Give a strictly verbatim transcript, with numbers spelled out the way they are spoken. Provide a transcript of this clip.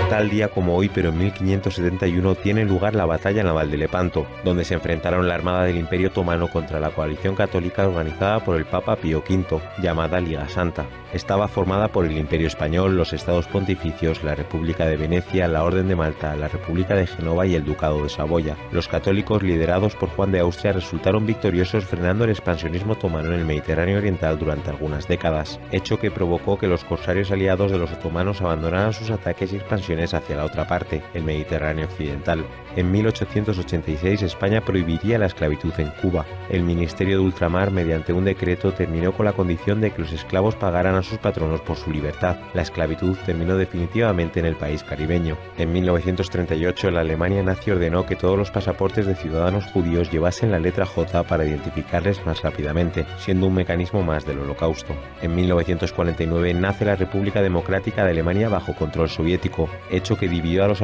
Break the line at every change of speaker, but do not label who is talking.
Tal día como hoy, pero en mil quinientos setenta y uno, tiene lugar la batalla naval de Lepanto, donde se enfrentaron la armada del Imperio Otomano contra la coalición católica organizada por el Papa Pío quinto, llamada Liga Santa. Estaba formada por el Imperio Español, los Estados Pontificios, la República de Venecia, la Orden de Malta, la República de Génova y el Ducado de Saboya. Los católicos, liderados por Juan de Austria, resultaron victoriosos frenando el expansionismo otomano en el Mediterráneo oriental durante algunas décadas, hecho que provocó que los corsarios aliados de los otomanos abandonaran sus ataques y expansiones hacia la otra parte, el Mediterráneo occidental. En mil ochocientos ochenta y seis, España prohibiría la esclavitud en Cuba. El Ministerio de Ultramar, mediante un decreto, terminó con la condición de que los esclavos pagaran a sus patronos por su libertad. La esclavitud terminó definitivamente en el país caribeño. En mil novecientos treinta y ocho, la Alemania nazi ordenó que todos los pasaportes de ciudadanos judíos llevasen la letra J para identificarles más rápidamente, siendo un mecanismo más del Holocausto. En mil novecientos cuarenta y nueve nace la República Democrática de Alemania bajo control soviético, hecho que dividió a los